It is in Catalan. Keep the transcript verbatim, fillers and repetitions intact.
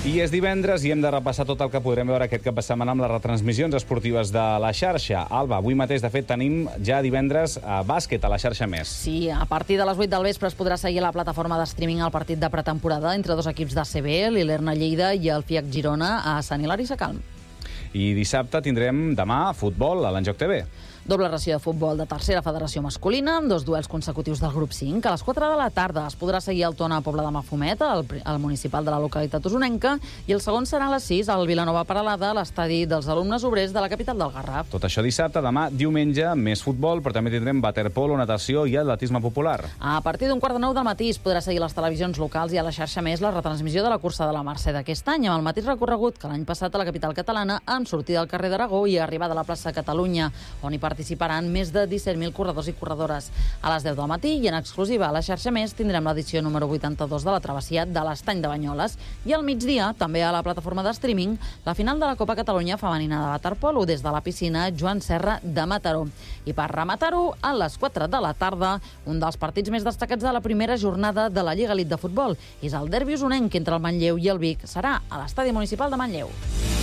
I és divendres i hem de repassar tot el que podrem veure aquest cap de setmana amb les retransmissions esportives de la xarxa. Alba, avui mateix, de fet, tenim ja divendres a bàsquet a la xarxa Més. Sí, a partir de les vuit del vespre es podrà seguir a la plataforma de streaming el partit de pretemporada entre dos equips d'A C B, l'Ilerna Lleida i el F I A C Girona a Sant Hilari Sacalm. I dissabte tindrem demà futbol a l'Enjoc T V. Doble ració de futbol de tercera federació masculina, amb dos duels consecutius del grup cinc. A les quatre de la tarda es podrà seguir el Tona Pobla de Mafumet, el, el municipal de la localitat usonenca, i el segon serà a les sis al Vilanova Peralada, a l'estadi dels alumnes obrers de la capital del Garraf. Tot això dissabte, demà, diumenge, més futbol, però també tindrem waterpolo, natació i atletisme popular. A partir d'un quart de nou del matí es podrà seguir les televisions locals i a la xarxa Més la retransmissió de la cursa de la Mercè d'aquest any, amb el mateix recorregut que l'any passat a la capital catalana, amb sortida al carrer d'Aragó i arribada a la plaça Catalunya, on hi participaran més de disset mil corredors i corredores. A les deu del matí i en exclusiva a la xarxa Més tindrem l'edició número vuitanta-dos de la travessia de l'Estany de Banyoles i al migdia, també a la plataforma de streaming, la final de la Copa Catalunya femenina de waterpolo des de la piscina Joan Serra de Mataró. I per rematar-ho, a les quatre de la tarda, un dels partits més destacats de la primera jornada de la Lliga Elite de Futbol és el derbi usonenc entre el Manlleu i el Vic. Serà a l'estadi municipal de Manlleu.